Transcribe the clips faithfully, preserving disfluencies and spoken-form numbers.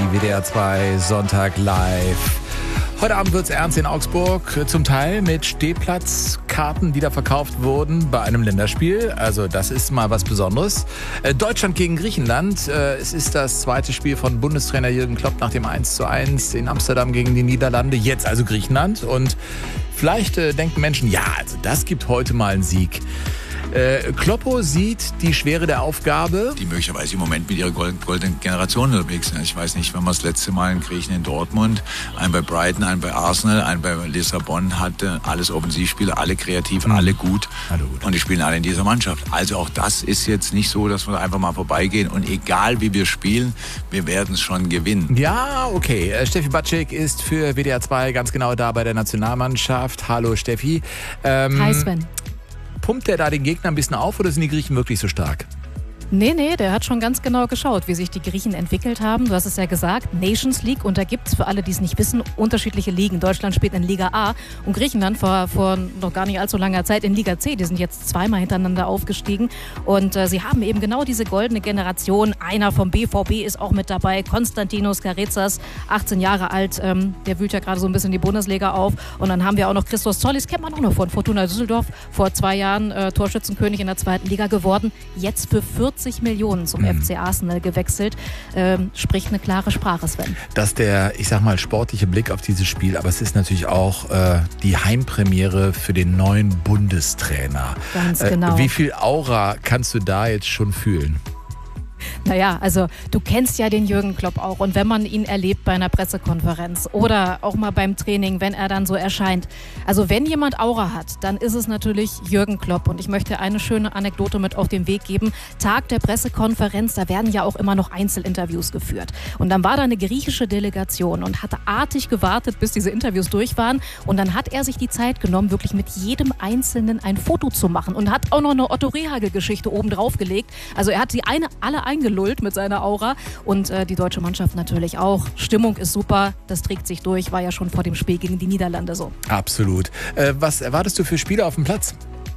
W D R zwei Sonntag live. Heute Abend wird's ernst in Augsburg, zum Teil mit Stehplatzkarten, die da verkauft wurden bei einem Länderspiel. Also das ist mal was Besonderes. Äh, Deutschland gegen Griechenland. Äh, es ist das zweite Spiel von Bundestrainer Jürgen Klopp nach dem eins zu eins in Amsterdam gegen die Niederlande. Jetzt also Griechenland. Und vielleicht äh, denken Menschen, ja, also das gibt heute mal einen Sieg. Äh, Kloppo sieht die Schwere der Aufgabe. Die möglicherweise im Moment mit ihrer goldenen Generation unterwegs sind. Ich weiß nicht, wenn man das letzte Mal in Griechen in Dortmund, einen bei Brighton, einen bei Arsenal, einen bei Lissabon hatte, alles Offensivspieler, alle kreativ, mhm. alle gut. Alle gut. Und die spielen alle in dieser Mannschaft. Also auch das ist jetzt nicht so, dass wir einfach mal vorbeigehen. Und egal wie wir spielen, wir werden es schon gewinnen. Ja, okay. Äh, Steffi Batschik ist für W D R zwei ganz genau da bei der Nationalmannschaft. Hallo Steffi. Ähm, Hi Sven. Pumpt der da den Gegner ein bisschen auf oder sind die Griechen wirklich so stark? Nee, nee, der hat schon ganz genau geschaut, wie sich die Griechen entwickelt haben. Du hast es ja gesagt, Nations League. Und da gibt es, für alle, die es nicht wissen, unterschiedliche Ligen. Deutschland spielt in Liga A und Griechenland vor, vor noch gar nicht allzu langer Zeit in Liga C. Die sind jetzt zweimal hintereinander aufgestiegen. Und äh, sie haben eben genau diese goldene Generation. Einer vom B V B ist auch mit dabei, Konstantinos Karezas, achtzehn Jahre alt. Ähm, der wühlt ja gerade so ein bisschen die Bundesliga auf. Und dann haben wir auch noch Christos Zollis, kennt man auch noch von Fortuna Düsseldorf. Vor zwei Jahren äh, Torschützenkönig in der zweiten Liga geworden. Jetzt für vierzig Millionen zum mhm. F C Arsenal gewechselt. Ähm, spricht eine klare Sprache, Sven. Das ist der, ich sag mal, sportliche Blick auf dieses Spiel, aber es ist natürlich auch äh, die Heimpremiere für den neuen Bundestrainer. Ganz genau. Äh, wie viel Aura kannst du da jetzt schon fühlen? Naja, also du kennst ja den Jürgen Klopp auch und wenn man ihn erlebt bei einer Pressekonferenz oder auch mal beim Training, wenn er dann so erscheint. Also wenn jemand Aura hat, dann ist es natürlich Jürgen Klopp und ich möchte eine schöne Anekdote mit auf den Weg geben. Tag der Pressekonferenz, da werden ja auch immer noch Einzelinterviews geführt und dann war da eine griechische Delegation und hatte artig gewartet, bis diese Interviews durch waren und dann hat er sich die Zeit genommen, wirklich mit jedem Einzelnen ein Foto zu machen und hat auch noch eine Otto Rehhagel-Geschichte oben drauf gelegt. Also er hat die eine alle eingelullt mit seiner Aura und äh, die deutsche Mannschaft natürlich auch. Stimmung ist super, das trägt sich durch, war ja schon vor dem Spiel gegen die Niederlande so. Absolut. Äh, was erwartest du für Spieler auf dem Platz?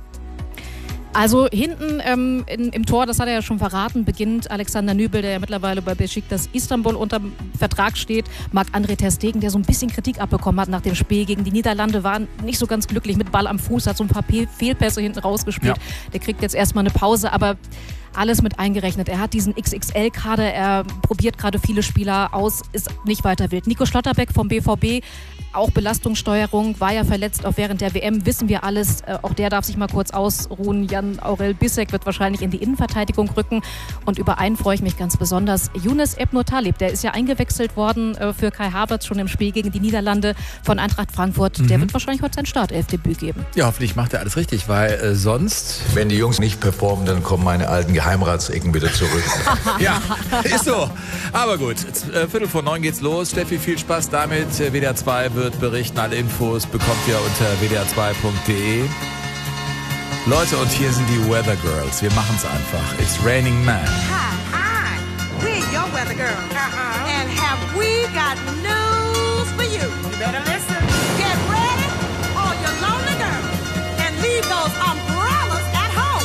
Also hinten ähm, in, im Tor, das hat er ja schon verraten, beginnt Alexander Nübel, der ja mittlerweile bei Beşiktaş Istanbul unter Vertrag steht. Marc-André ter Stegen, der so ein bisschen Kritik abbekommen hat nach dem Spiel gegen die Niederlande, war nicht so ganz glücklich mit Ball am Fuß, hat so ein paar Fehlpässe hinten rausgespielt. Ja. Der kriegt jetzt erstmal eine Pause, aber alles mit eingerechnet. Er hat diesen X X L-Kader, er probiert gerade viele Spieler aus, ist nicht weiter wild. Nico Schlotterbeck vom B V B, auch Belastungssteuerung, war ja verletzt auch während der W M, wissen wir alles. Äh, auch der darf sich mal kurz ausruhen. Jan Aurel Bissek wird wahrscheinlich in die Innenverteidigung rücken. Und über einen freue ich mich ganz besonders. Younes Ebno Talib, der ist ja eingewechselt worden äh, für Kai Havertz schon im Spiel gegen die Niederlande von Eintracht Frankfurt. Mhm. Der wird wahrscheinlich heute sein Startelfdebüt geben. Ja, hoffentlich macht er alles richtig, weil äh, sonst... Wenn die Jungs nicht performen, dann kommen meine alten Geheimratsecken wieder zurück. Ja, ist so. Aber gut, äh, Viertel vor neun geht's los. Steffi, viel Spaß damit. W D R zwei wird berichten. Alle Infos bekommt ihr unter w d r zwei punkt d e. Leute, und hier sind die Weather Girls. Wir machen's einfach. It's raining man. Hi, hi. We're your weather girls. Uh-huh. And have we got news for you? You better listen.